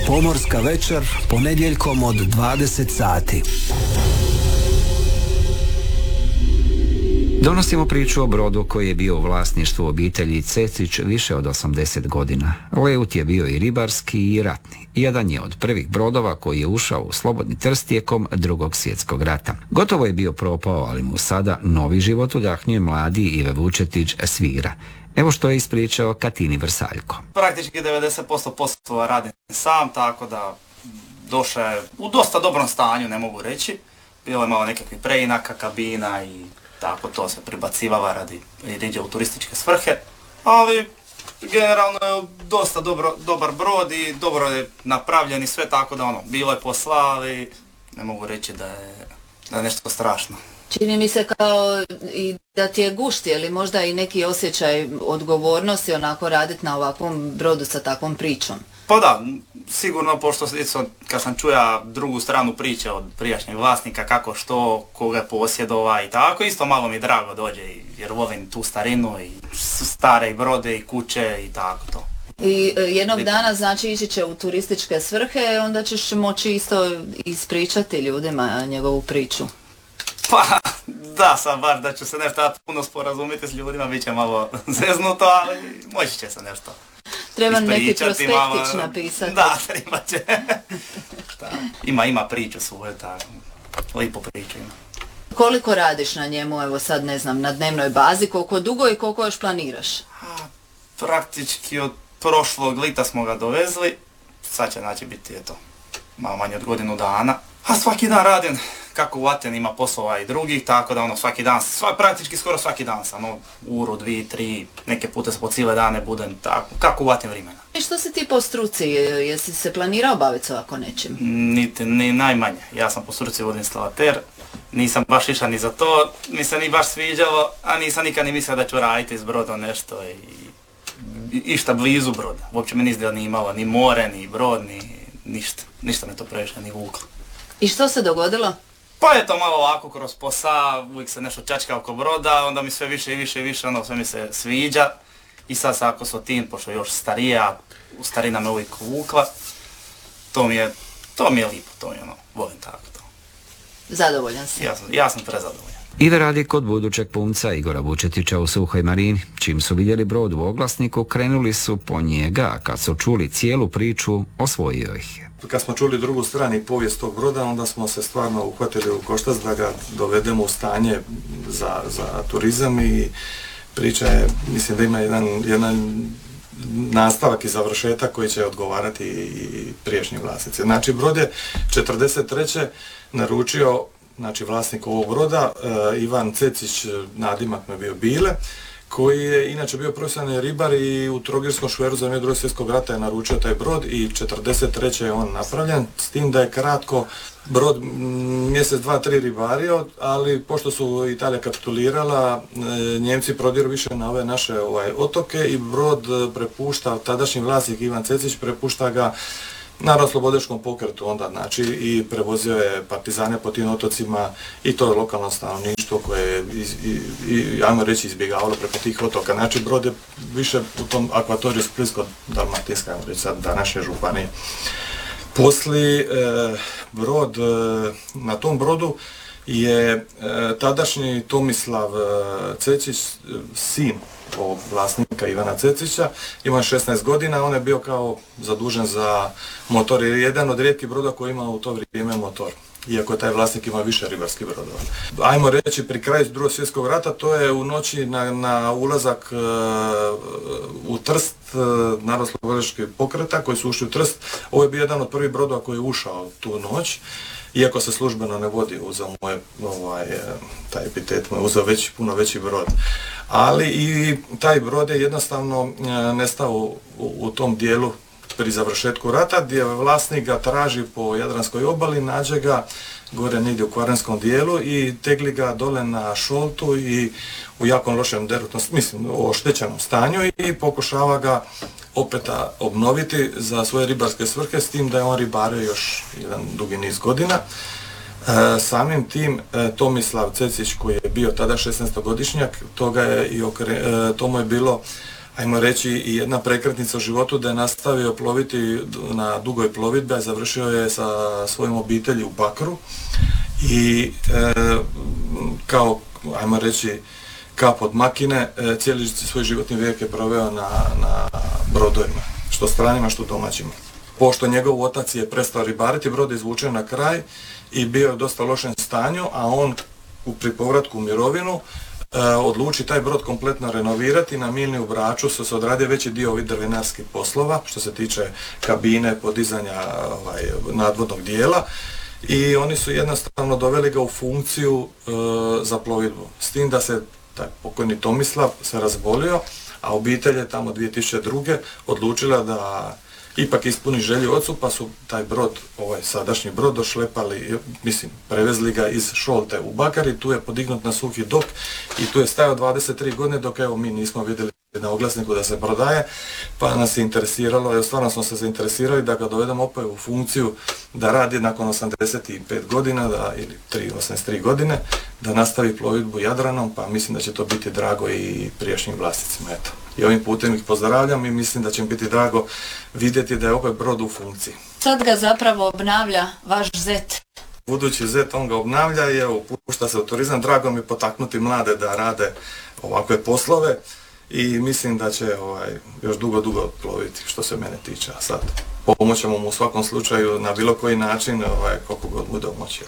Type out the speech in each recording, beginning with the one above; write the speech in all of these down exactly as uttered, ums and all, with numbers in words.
Pomorska večer, ponedjeljkom od dvadeset sati. Donosimo priču o brodu koji je bio u vlasništvu obitelji Cecić više od osamdeset godina. Leut je bio i ribarski i ratni. Jedan je od prvih brodova koji je ušao u slobodni Trst tijekom Drugog svjetskog rata. Gotovo je bio propao, ali mu sada novi život udahnjuje mladi Ive Vučetić svira. Evo što je ispričao Katini Vrsaljko. Praktički devedeset posto poslova radim sam, tako da došao je u dosta dobrom stanju, ne mogu reći. Bilo je malo nekakvih preinaka, kabina i tako to se pribacivala radi riđe u turističke svrhe. Ali generalno je dosta dobro, dobar brod i dobro je napravljen i sve, tako da ono, bilo je posla, ali ne mogu reći da je, da je nešto strašno. Čini mi se kao i da ti je gušti, ili možda i neki osjećaj odgovornosti onako raditi na ovakvom brodu sa takvom pričom. Pa da, sigurno, pošto kad sam čuja drugu stranu priče od prijašnjeg vlasnika, kako što, koga je posjedova i tako, isto malo mi drago dođe, jer volim tu starinu i stare brode i kuće i tako to. I jednog dana znači ići će u turističke svrhe, onda ćeš moći isto ispričati ljudima njegovu priču. Pa, da, sam bar da ću se nešto puno sporazumiti s ljudima, bit će malo zeznuto, ali moći će se nešto. Treba neki prospektić malo napisati. Da, treba će. Da. Ima, ima priču svoju, tako. Lijepo priču ima. Koliko radiš na njemu, evo sad ne znam, na dnevnoj bazi, koliko dugo i koliko još planiraš? A, praktički od prošlog lita smo ga dovezli, sad će znači biti eto, malo manje od godinu dana. A svaki dan radim, kako u Ateni ima poslova i drugih, tako da ono svaki dan, sva, praktički skoro svaki dan sam, ono, uru, dvije, tri, neke pute po cijele dane budem, tako, kako u Ateni vremena. I što si ti po struci, jesi se planirao baviti ovako nečim? Niti, ni najmanje, ja sam po struci vodinstalater, nisam baš išao ni za to, mi se ni baš sviđalo, a nisam nikad ni mislio da ću raditi s brodom nešto i, i išta blizu broda. Uopće me nizda ni imalo, ni more, ni brod, ni ništa, ništa me to previše ni vuklo. I što se dogodilo? Pa je to malo ovako kroz posao, uvijek se nešto čačka oko broda, onda mi sve više i više i više, ono sve mi se sviđa. I sad ako su tim, pošto je još starija, starina me uvijek vukla, to mi je, to mi je lipo, to mi je ono, volim tako to. Zadovoljan si? Ja sam, ja sam prezadovoljan. Ive radi kod budućeg punca Igora Vučetića u Suhoj Marini. Čim su vidjeli brod u oglasniku, krenuli su po njega, a kad su čuli cijelu priču, osvojio ih je. Kad smo čuli drugu stranu i povijest tog broda, onda smo se stvarno uhvatili u koštac da ga dovedemo u stanje za, za turizam i priča je, mislim da ima jedan, jedan nastavak i završetak koji će odgovarati i prijašnji vlasnici. Znači, brod je četrdeset treće naručio, znači vlasnik ovog broda, uh, Ivan Cecić, nadimak mu je bio Bile, koji je inače bio profesionalni ribar i u Trogirskom škveru za vrijeme Drugog svjetskog rata je naručio taj brod i četrdeset treće je on napravljen, s tim da je kratko brod mjesec, dva, tri ribario, ali pošto su Italija kapitulirala, Njemci prodiru više na ove naše ovaj, otoke i brod prepušta, tadašnji vlasnik Ivan Cecić prepušta ga Narodnooslobodilačkom pokretu onda, znači, i prevozio je partizane po tim otocima i to je lokalno stanovništvo koje je, iz, i, i, ajmo reći, izbjegavalo preko tih otoka. Znači, brod je više u tom akvatoriju Splitsko-dalmatinska, ajmo reći sad, današnje županije. Poslije, e, brod, e, na tom brodu je e, tadašnji Tomislav e, Cecić, e, sin ovog vlasnika Ivana Cecića, ima šesnaest godina, on je bio kao zadužen za motor, jer je jedan od rijetkih broda koji ima u to vrijeme motor, iako je taj vlasnik ima više ribarskih brodova. Ajmo reći, pri kraju Drugog svjetskog rata, to je u noći na, na ulazak e, u Trst e, Narodnooslobodilačkih pokreta koji su ušli u Trst. Ovo je bio jedan od prvih brodova koji je ušao tu noć, iako se službeno ne vodi, uzeo mu je, ovaj, taj epitet mu je uzeo veći, puno veći brod. Ali i taj brod je jednostavno e, nestao u, u tom dijelu pri završetku rata, gdje vlasnik ga traži po Jadranskoj obali, nađe ga gore negdje u kvarenskom dijelu i tegli ga dole na šoltu i u jako lošem derutnom, mislim, oštećenom stanju i pokušava ga opet obnoviti za svoje ribarske svrhe, s tim da je on ribario još jedan dugi niz godina. E, samim tim e, Tomislav Cecić, koji je bio tada šesnaestogodišnjak, toga je i okre, e, to mu je bilo ajmo reći, i jedna prekretnica u životu da je nastavio ploviti na dugoj plovidbi, a završio je sa svojom obitelji u Bakru i e, kao, ajmo reći, kap od makine, e, cijeli svoj životni vijek je proveo na, na brodovima, što stranima, što domaćima. Pošto njegov otac je prestao ribariti, brod je izvučen na kraj i bio je u dosta lošem stanju, a on u pri povratku u mirovinu e, odluči taj brod kompletno renovirati. Na milni u Braču su se odradio veći dio ovih drvenarskih poslova, što se tiče kabine, podizanja ovaj, nadvodnog dijela, i oni su jednostavno doveli ga u funkciju e, za plovidbu. S tim da se taj pokojni Tomislav se razbolio, a obitelj je tamo dvije tisuće druge odlučila da ipak ispuni želju ocu, pa su taj brod, ovaj sadašnji brod, došlepali, mislim, prevezli ga iz Šolte u Bakar i tu je podignut na suhi dok i tu je stajao dvadeset tri godine, dok evo mi nismo vidjeli na oglasniku da se prodaje, pa nas je interesiralo, evo stvarno smo se zainteresirali da ga dovedemo opet u funkciju da radi nakon osamdeset pet godina da, ili tri, osamdeset tri godine, da nastavi plovidbu Jadranom, pa mislim da će to biti drago i prijašnjim vlasnicima. Eto. I ovim putem ih pozdravljam i mislim da će im biti drago vidjeti da je opet brod u funkciji. Sad ga zapravo obnavlja vaš zet. Budući zet, on ga obnavlja i evo, pušta se u turizam, drago mi potaknuti mlade da rade ovakve poslove i mislim da će ovaj, još dugo, dugo ploviti što se mene tiče. A sad pomoćemo mu u svakom slučaju na bilo koji način, ovaj, koliko god bude moći.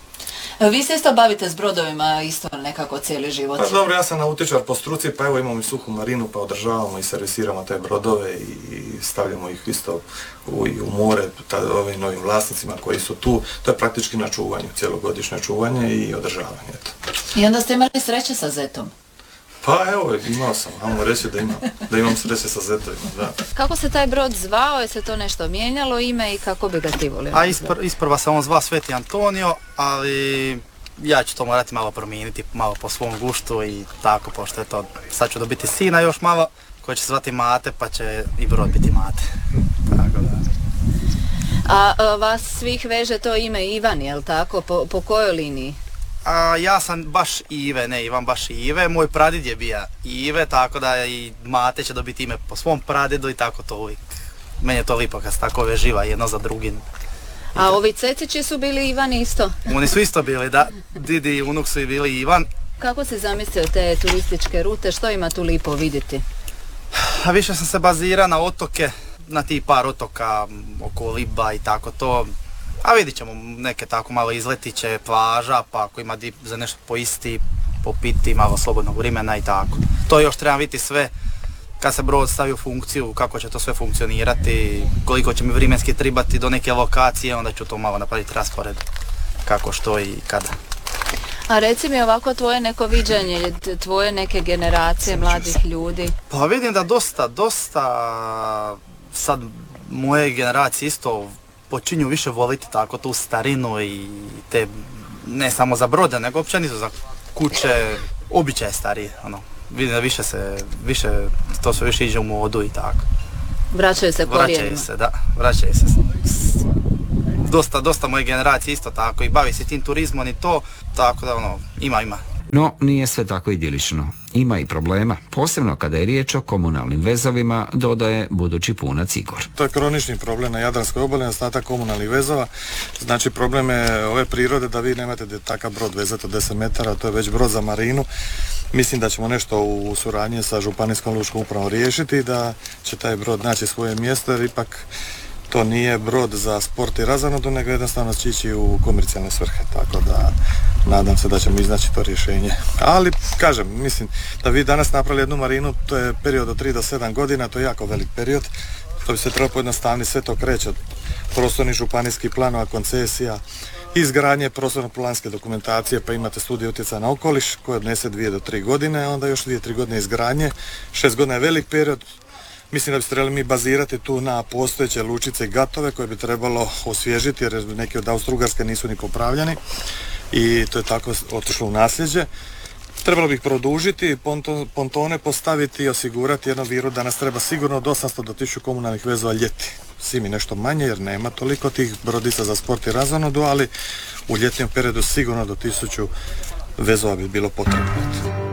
Vi se isto bavite s brodovima isto nekako cijeli život? Pa dobro, ja sam nautičar po struci, pa evo imamo i suhu marinu, pa održavamo i servisiramo te brodove i stavljamo ih isto u, i u more ta, ovim novim vlasnicima koji su tu. To je praktički na čuvanju, cjelogodišnje čuvanje i održavanje. Eto. I onda ste imali sreće sa zetom? Pa evo, imao sam, ajmo reći da imam, da imam sreće sa zetovima, da. Kako se taj brod zvao, je se to nešto mijenjalo ime i kako bi ga ti volio? A ispr, isprva se on zvao Sveti Antonio, ali ja ću to morati malo promijeniti, malo po svom guštu i tako, pošto je to, sad ću dobiti sina još malo, koji će se zvati Mate, pa će i brod biti Mate. Tako da. A, a vas svih veže to ime Ivan, jel tako? Po, po kojoj liniji? A, ja sam baš Ive, ne Ivan, baš Ive. Moj pradid je bio Ive, tako da i Mate će dobiti ime po svom pradidu i tako to uvijek. Meni je to lipo kad se tako veživa jedno za drugim. A ovi cecići su bili Ivan isto? Oni su isto bili, da. Didi i unuk su i bili Ivan. Kako si zamislio te turističke rute, što ima tu lipo vidjeti? A više sam se bazirao na otoke, na ti par otoka oko Liba i tako to. A vidit ćemo neke tako malo izletiće, plaža, pa ako ima di za nešto poisti, popiti, malo slobodnog vremena i tako. To još treba vidjeti sve kad se brod stavi u funkciju, kako će to sve funkcionirati, koliko će mi vremenski tribati do neke lokacije, onda ću to malo napraviti raspored kako, što i kada. A reci mi ovako tvoje neko viđenje, tvoje neke generacije mladih ljudi? Pa vidim da dosta, dosta sad moje generacije isto počinju više voliti tako tu starinu i te, ne samo za brode, nego općenito za kuće, običaje starije, ono. Vidim da više se, više, to sve više iđe u modu i tako. Vraćaju se korijenima. Vraćaju se, da, vraćaju se. Dosta, dosta moje generacije isto tako i bavi se tim turizmom i to, tako da ono, ima, ima. No, nije sve tako idilično. Ima i problema, posebno kada je riječ o komunalnim vezovima, dodaje budući punac Igor. To je kronični problem na Jadranskoj obali, nedostatak komunalnih vezova. Znači problem je ove prirode da vi nemate da takav brod vezati od deset metara, to je već brod za marinu. Mislim da ćemo nešto u suradnji sa Županijskom lučkom upravom riješiti, da će taj brod naći svoje mjesto, jer ipak to nije brod za sport i razonodu, nego jednostavno će ići u komercijalne svrhe, tako da nadam se da ćemo iznaći to rješenje. Ali, kažem, mislim da vi danas napravili jednu marinu, to je period od tri do sedam godina, to je jako velik period, to bi se trebalo pojednostavniti, sve to kreće od prostornih županijskih planova, koncesija, izgradnje prostorno-planske dokumentacije, pa imate studiju utjecaja na okoliš koji odnese dvije do tri godine, a onda još dvije, tri godine izgradnje, šest godina je velik period. Mislim da bi se trebali mi bazirati tu na postojeće lučice i gatove koje bi trebalo osvježiti, jer neki od Austro-Ugarske nisu ni popravljani i to je tako otišlo u nasljeđe. Trebalo bi ih produžiti, pontone postaviti i osigurati jedno viru da nas treba sigurno od osamsto do tisuću komunalnih vezova ljeti. Zimi nešto manje jer nema toliko tih brodica za sport i razonodu, ali u ljetnom periodu sigurno do tisuću vezova bi bilo potrebno.